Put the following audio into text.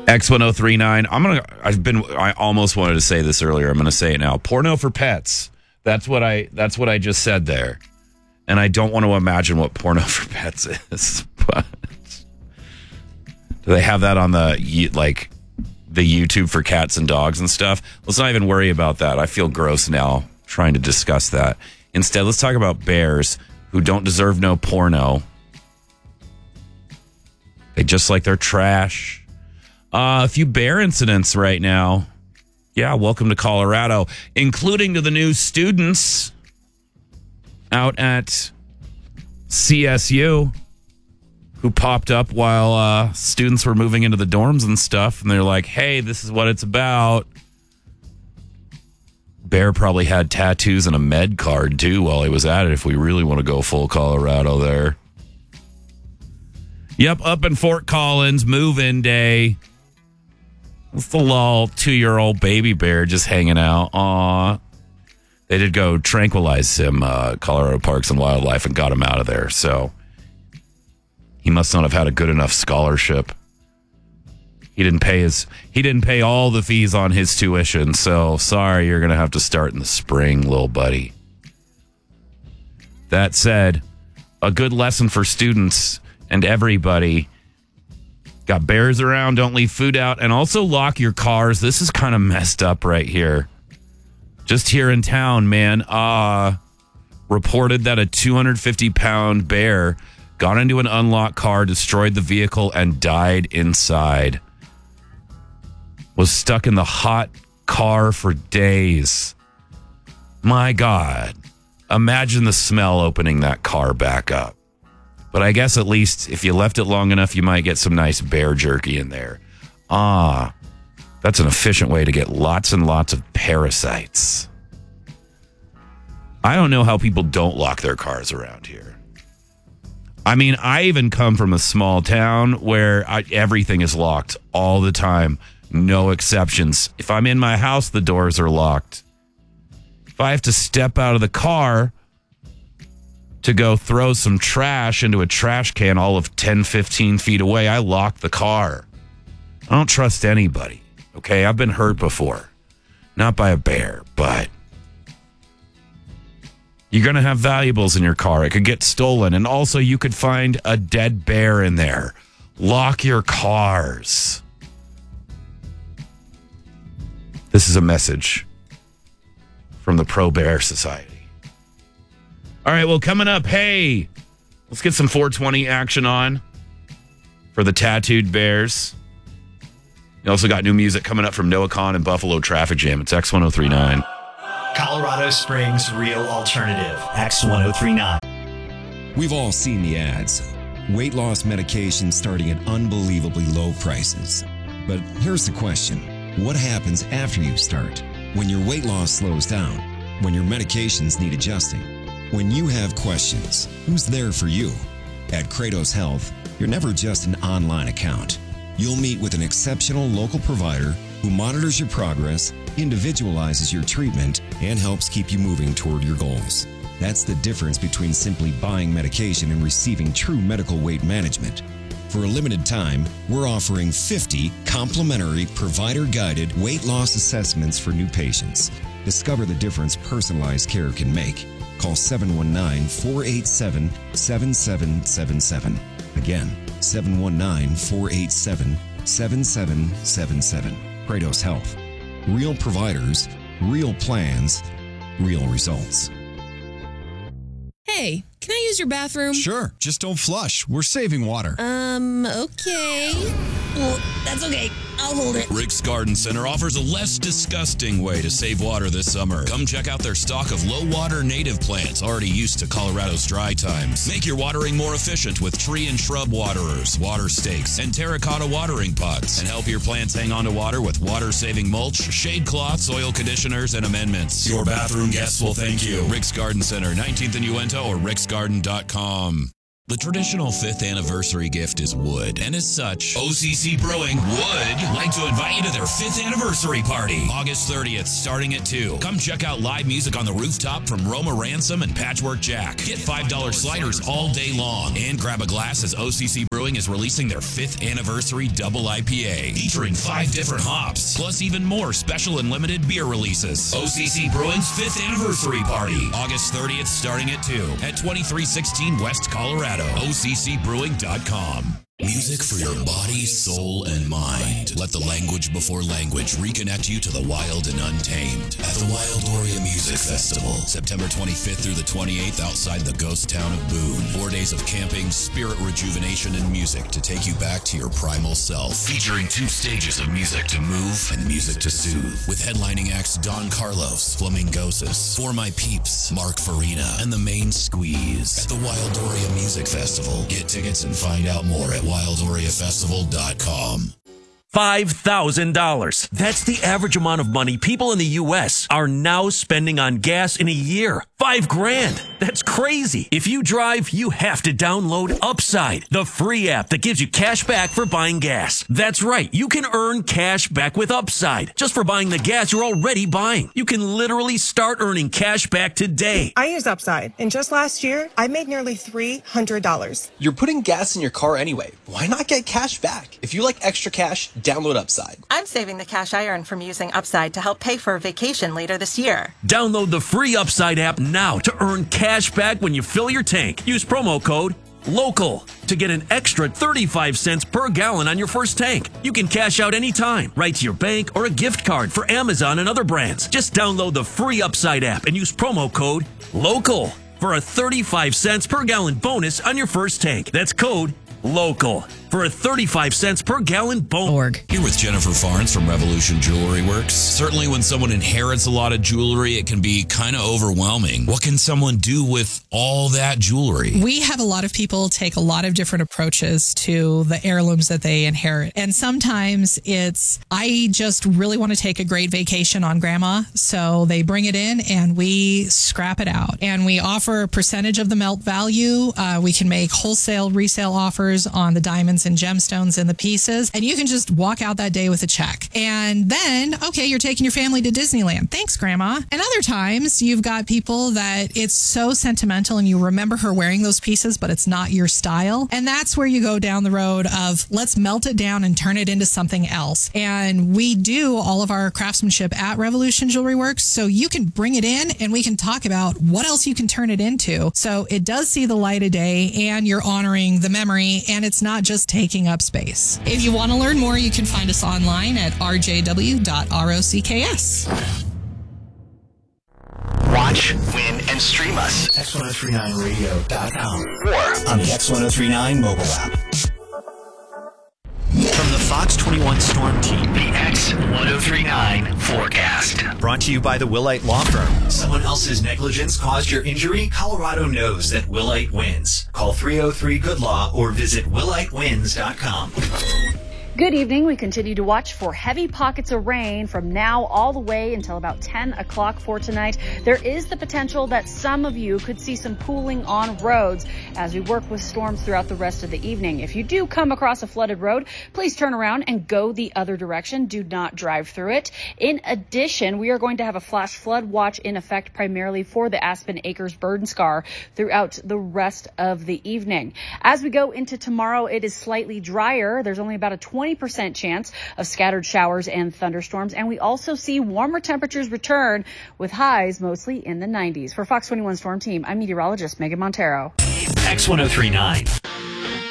X1039. I almost wanted to say this earlier. I'm going to say it now. Porno for pets. That's what I just said there. And I don't want to imagine what porno for pets is. But do they have that on the YouTube for cats and dogs and stuff? Let's not even worry about that. I feel gross now trying to discuss that. Instead, let's talk about bears who don't deserve no porno. They just like their trash. A few bear incidents right now. Yeah, welcome to Colorado, including to the new students out at CSU who popped up while students were moving into the dorms and stuff. And they're like, hey, this is what it's about. Bear probably had tattoos and a med card, too, while he was at it, if we really want to go full Colorado there. Yep, up in Fort Collins, move-in day. It's the little 2-year-old baby bear just hanging out. Aw. They did go tranquilize him, Colorado Parks and Wildlife, and got him out of there. So he must not have had a good enough scholarship. He didn't pay all the fees on his tuition. So sorry, you're going to have to start in the spring, little buddy. That said, a good lesson for students and everybody. Got bears around, don't leave food out, and also lock your cars. This is kind of messed up right here. Just here in town, man, reported that a 250-pound bear got into an unlocked car, destroyed the vehicle, and died inside. Was stuck in the hot car for days. My God. Imagine the smell opening that car back up. But I guess at least if you left it long enough, you might get some nice bear jerky in there. That's an efficient way to get lots and lots of parasites. I don't know how people don't lock their cars around here. I mean, I even come from a small town where everything is locked all the time. No exceptions. If I'm in my house, the doors are locked. If I have to step out of the car to go throw some trash into a trash can all of 10, 15 feet away, I lock the car. I don't trust anybody. Okay, I've been hurt before. Not by a bear, but you're going to have valuables in your car. It could get stolen. And also you could find a dead bear in there. Lock your cars. This is a message from the Pro Bear Society. All right, well, coming up, hey, let's get some 420 action on for the tattooed bears. You also got new music coming up from Noah Kahan and Buffalo Traffic Jam. It's X1039. Colorado Springs Real Alternative, X1039. We've all seen the ads. Weight loss medication starting at unbelievably low prices. But here's the question. What happens after you start? When your weight loss slows down? When your medications need adjusting? When you have questions, who's there for you? At Kratos Health, you're never just an online account. You'll meet with an exceptional local provider who monitors your progress, individualizes your treatment, and helps keep you moving toward your goals. That's the difference between simply buying medication and receiving true medical weight management. For a limited time, we're offering 50 complimentary provider-guided weight loss assessments for new patients. Discover the difference personalized care can make. Call 719-487-7777. Again, 719-487-7777. Kratos Health. Real providers, real plans, real results. Hey, can I use your bathroom? Sure, just don't flush. We're saving water. Okay. Well, that's okay. I'll hold it. Rick's Garden Center offers a less disgusting way to save water this summer. Come check out their stock of low-water native plants already used to Colorado's dry times. Make your watering more efficient with tree and shrub waterers, water stakes, and terracotta watering pots. And help your plants hang on to water with water-saving mulch, shade cloths, soil conditioners, and amendments. Your bathroom guests will thank you. Rick's Garden Center, 19th and Uinta or ricksgarden.com. The traditional 5th anniversary gift is wood, and as such, OCC Brewing would like to invite you to their 5th anniversary party, August 30th, starting at 2. Come check out live music on the rooftop from Roma Ransom and Patchwork Jack. Get $5 sliders all day long, and grab a glass as OCC Brewing is releasing their 5th anniversary double IPA, featuring 5 different hops, plus even more special and limited beer releases. OCC Brewing's 5th anniversary party, August 30th, starting at 2, at 2316 West Colorado. OCCbrewing.com. Music for your body, soul, and mind. Let the language before language reconnect you to the wild and untamed at the Wildoria Music Festival, September 25th through the 28th outside the ghost town of Boone. 4 days of camping, spirit rejuvenation, and music to take you back to your primal self. Featuring 2 stages of music to move and music to soothe. With headlining acts Don Carlos, Flamingosis, For My Peeps, Mark Farina, and The Main Squeeze. At the Wildoria Music Festival. Get tickets and find out more at WildoriaFestival.com. $5,000. That's the average amount of money people in the U.S. are now spending on gas in a year. $5,000. That's crazy. If you drive, you have to download Upside, the free app that gives you cash back for buying gas. That's right. You can earn cash back with Upside just for buying the gas you're already buying. You can literally start earning cash back today. I use Upside, and just last year, I made nearly $300. You're putting gas in your car anyway. Why not get cash back? If you like extra cash, download Upside. I'm saving the cash I earn from using Upside to help pay for a vacation later this year. Download the free Upside app now to earn cash back when you fill your tank. Use promo code LOCAL to get an extra 35 cents per gallon on your first tank. You can cash out anytime, right to your bank or a gift card for Amazon and other brands. Just download the free Upside app and use promo code LOCAL for a 35 cents per gallon bonus on your first tank. That's code LOCAL for a 35 cents per gallon bonus. Here with Jennifer Farnes from Revolution Jewelry Works. Certainly when someone inherits a lot of jewelry, it can be kind of overwhelming. What can someone do with all that jewelry? We have a lot of people take a lot of different approaches to the heirlooms that they inherit. And sometimes it's, I just really want to take a great vacation on grandma. So they bring it in and we scrap it out. And we offer a percentage of the melt value. We can make wholesale resale offers on the diamonds and gemstones and the pieces, and you can just walk out that day with a check. And then, okay, you're taking your family to Disneyland. Thanks, Grandma. And other times, you've got people that it's so sentimental and you remember her wearing those pieces, but it's not your style. And that's where you go down the road of let's melt it down and turn it into something else. And we do all of our craftsmanship at Revolution Jewelry Works, so you can bring it in and we can talk about what else you can turn it into. So it does see the light of day and you're honoring the memory, and it's not just taking up space. If you want to learn more, you can find us online at rjw.rocks. Watch, win, and stream us. X1039radio.com or on the X1039 mobile app. From the Fox 21 Storm Team, the X1039 forecast. Brought to you by the Willite Law Firm. Someone else's negligence caused your injury? Colorado knows that Willite wins. Call 303-GOOD-LAW or visit willitewins.com. Good evening. We continue to watch for heavy pockets of rain from now all the way until about 10 o'clock for tonight. There is the potential that some of you could see some pooling on roads as we work with storms throughout the rest of the evening. If you do come across a flooded road, please turn around and go the other direction. Do not drive through it. In addition, we are going to have a flash flood watch in effect primarily for the Aspen Acres burn scar throughout the rest of the evening. As we go into tomorrow, it is slightly drier. There's only about a 20% chance of scattered showers and thunderstorms. And we also see warmer temperatures return with highs mostly in the 90s. For Fox 21 Storm Team, I'm meteorologist Megan Montero. X1039.